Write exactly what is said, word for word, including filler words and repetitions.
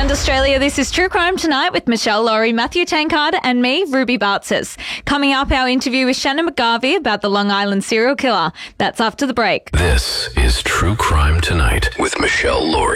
And Australia, this is True Crime Tonight with Michelle Laurie, Matthew Tankard and me, Ruby Bartzis. Coming up, our interview with Shannon McGarvey about the Long Island serial killer. That's after the break. This is True Crime Tonight with Michelle Laurie.